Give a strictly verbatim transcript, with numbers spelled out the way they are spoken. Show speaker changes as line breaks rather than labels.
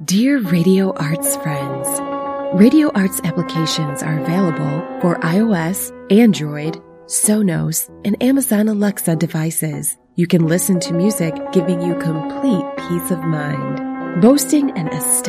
Dear Radio Arts friends, Radio Arts applications are available for iOS, Android, Sonos, and Amazon Alexa devices. You can listen to music giving you complete peace of mind. Boasting an aesthetic